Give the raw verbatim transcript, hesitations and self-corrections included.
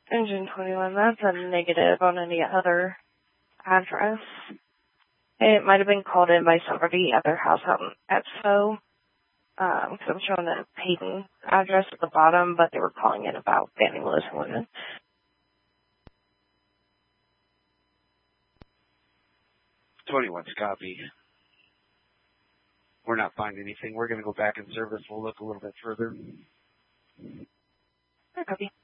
Engine twenty-one, that's a negative on any other address. It might have been called in by somebody at their house out at So. Um, because I'm showing the Peyton address at the bottom, but they were calling in about banning Lewis and Women. twenty-one's copy. We're not finding anything. We're going to go back in service. We'll look a little bit further. Copy.